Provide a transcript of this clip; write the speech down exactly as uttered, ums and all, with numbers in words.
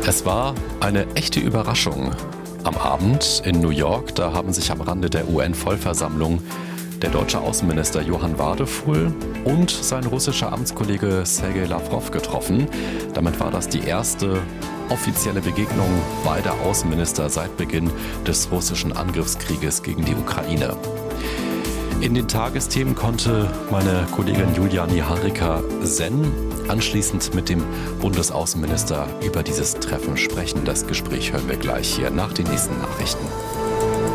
Es war eine echte Überraschung. Am Abend in New York, da haben sich am Rande der U N-Vollversammlung der deutsche Außenminister Johann Wadefuhl und sein russischer Amtskollege Sergei Lawrow getroffen. Damit war das die erste offizielle Begegnung beider Außenminister seit Beginn des russischen Angriffskrieges gegen die Ukraine. In den Tagesthemen konnte meine Kollegin Julia Niharika-Senn anschließend mit dem Bundesaußenminister über dieses Treffen sprechen. Das Gespräch hören wir gleich hier nach den nächsten Nachrichten.